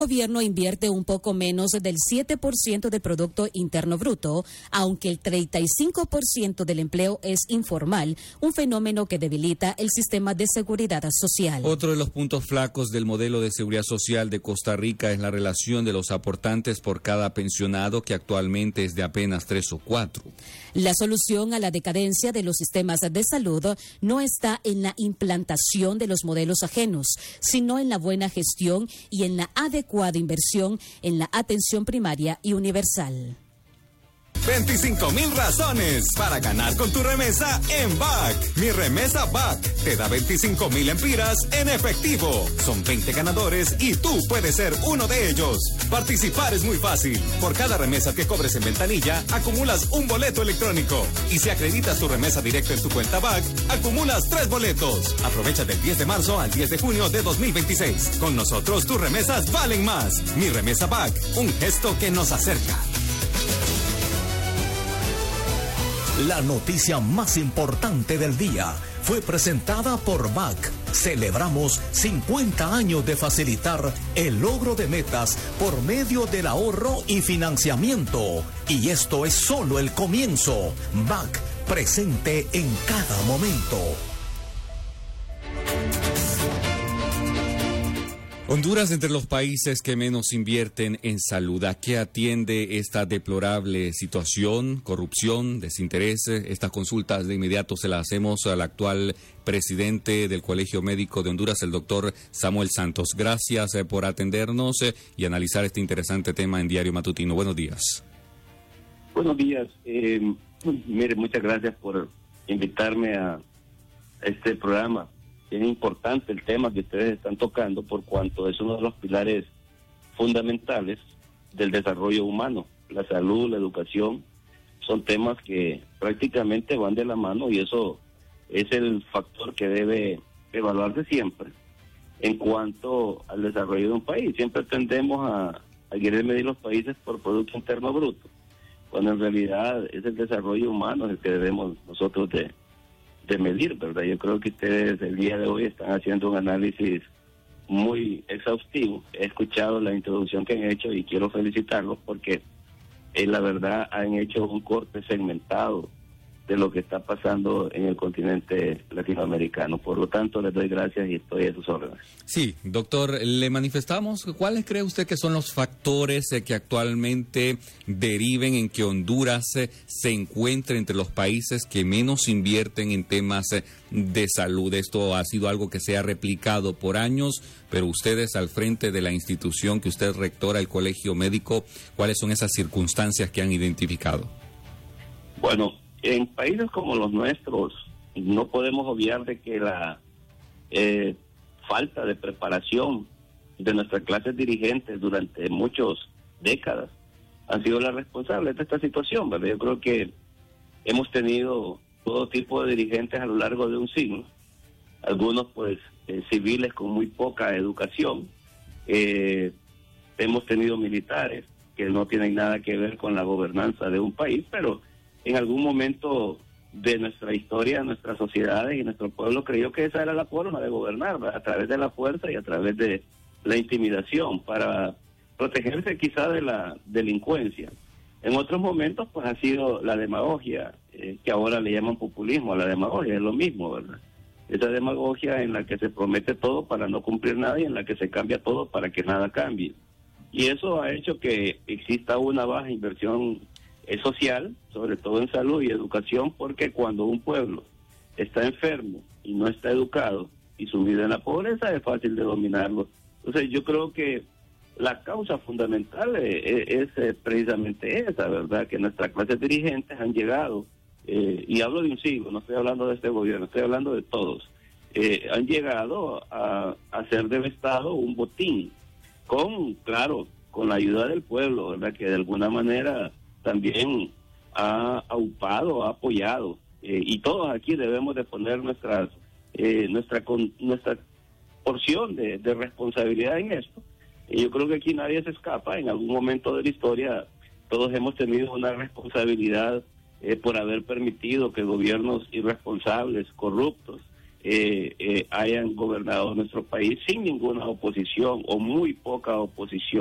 El gobierno invierte un poco menos del 7% del Producto Interno Bruto, aunque el 35% del empleo es informal, un fenómeno que debilita el sistema de seguridad social. Otro de los puntos flacos del modelo de seguridad social de Costa Rica es la relación de los aportantes por cada pensionado, que actualmente es de apenas 3 o 4. La solución a la decadencia de los sistemas de salud no está en la implantación de los modelos ajenos, sino en la buena gestión y en la adecuada inversión en la atención primaria y universal. 25,000 razones para ganar con tu remesa en BAC. Mi remesa BAC te da 25,000 empiras en efectivo. Son 20 ganadores y tú puedes ser uno de ellos. Participar es muy fácil. Por cada remesa que cobres en ventanilla, acumulas un boleto electrónico. Y si acreditas tu remesa directo en tu cuenta BAC, acumulas 3 boletos. Aprovecha del 10 de marzo al 10 de junio de 2026. Con nosotros tus remesas valen más. Mi remesa BAC, un gesto que nos acerca. La noticia más importante del día fue presentada por BAC. Celebramos 50 años de facilitar el logro de metas por medio del ahorro y financiamiento. Y esto es solo el comienzo. BAC, presente en cada momento. Honduras entre los países que menos invierten en salud. ¿A qué atiende esta deplorable situación? Corrupción, desinterés. Estas consultas de inmediato se las hacemos al actual presidente del Colegio Médico de Honduras, el doctor Samuel Santos. Gracias por atendernos y analizar este interesante tema en Diario Matutino. Buenos días. Buenos días. Mire, muchas gracias por invitarme a este programa. Es importante el tema que ustedes están tocando, por cuanto es uno de los pilares fundamentales del desarrollo humano. La salud, la educación, son temas que prácticamente van de la mano, y eso es el factor que debe evaluarse siempre en cuanto al desarrollo de un país. Siempre tendemos a querer medir los países por Producto Interno Bruto, cuando en realidad es el desarrollo humano el que debemos nosotros de medir, ¿verdad? Yo creo que ustedes el día de hoy están haciendo un análisis muy exhaustivo. He escuchado la introducción que han hecho y quiero felicitarlos porque la verdad han hecho un corte segmentado de lo que está pasando en el continente latinoamericano. Por lo tanto, les doy gracias y estoy a sus órdenes. Sí, doctor, le manifestamos, ¿cuáles cree usted que son los factores que actualmente deriven en que Honduras se encuentre entre los países que menos invierten en temas de salud? Esto ha sido algo que se ha replicado por años, pero ustedes al frente de la institución que usted rectora, el Colegio Médico, ¿cuáles son esas circunstancias que han identificado? Bueno, en países como los nuestros, no podemos obviar de que la falta de preparación de nuestras clases dirigentes durante muchas décadas han sido las responsables de esta situación, ¿verdad? Yo creo que hemos tenido todo tipo de dirigentes a lo largo de un siglo, algunos pues civiles con muy poca educación, hemos tenido militares que no tienen nada que ver con la gobernanza de un país, pero en algún momento de nuestra historia, nuestras sociedades y nuestro pueblo creyó que esa era la forma de gobernar, ¿verdad? A través de la fuerza y a través de la intimidación, para protegerse quizá de la delincuencia. En otros momentos pues ha sido la demagogia, que ahora le llaman populismo. La demagogia es lo mismo, ¿verdad? Esa demagogia en la que se promete todo para no cumplir nada y en la que se cambia todo para que nada cambie. Y eso ha hecho que exista una baja inversión social, sobre todo en salud y educación, porque cuando un pueblo está enfermo y no está educado y sumido en la pobreza, es fácil de dominarlo. Entonces yo creo que la causa fundamental es precisamente esa, ¿verdad? Que nuestras clases dirigentes han llegado, y hablo de un siglo, no estoy hablando de este gobierno, estoy hablando de todos, han llegado a hacer del Estado un botín, con la ayuda del pueblo, ¿verdad? Que de alguna manera también ha aupado, ha apoyado, y todos aquí debemos de poner nuestra porción de responsabilidad en esto. Y yo creo que aquí nadie se escapa. En algún momento de la historia todos hemos tenido una responsabilidad por haber permitido que gobiernos irresponsables, corruptos, hayan gobernado nuestro país sin ninguna oposición o muy poca oposición.